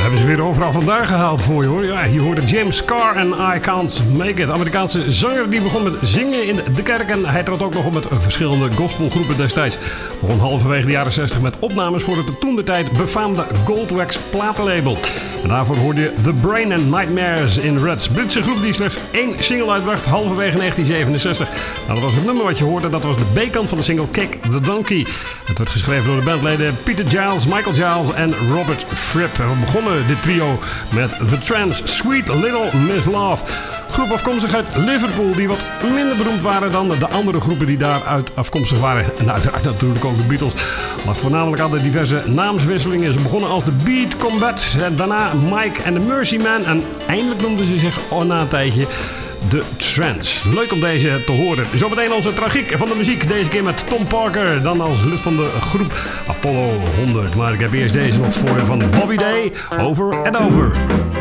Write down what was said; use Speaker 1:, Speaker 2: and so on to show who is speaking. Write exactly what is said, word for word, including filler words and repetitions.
Speaker 1: hebben ze weer overal vandaan gehaald voor je hoor. Ja, hier hoorde James Carr en I Can't Make It. Amerikaanse zanger die begon met zingen in de kerk. En hij trad ook nog op met verschillende gospelgroepen destijds. Begon halverwege de jaren zestig met opnames voor het toentertijd befaamde Goldwax platenlabel. En daarvoor hoorde je The Brain and Nightmares in Reds. Britse groep die slechts één single uitbracht halverwege negentien zevenenzestig. Nou, dat was het nummer wat je hoorde. Dat was de B-kant van de single Kick the Donkey. Het werd geschreven door de bandleden Peter Giles, Michael Giles en Robert Fripp. En we begonnen dit trio met The Trance, Sweet Little Miss Love. Groep afkomstig uit Liverpool die wat minder beroemd waren dan de andere groepen die daaruit afkomstig waren. En uiteraard natuurlijk ook de Beatles. Maar voornamelijk hadden diverse naamswisselingen. Ze begonnen als de Beat Combat, daarna Mike and the Mercy Man en eindelijk noemden ze zich na een tijdje de Trance. Leuk om deze te horen. Zometeen onze tragiek van de muziek. Deze keer met Tom Parker. Dan als lid van de groep Apollo honderd. Maar ik heb eerst deze nog voor je van Bobby Day. Over and Over.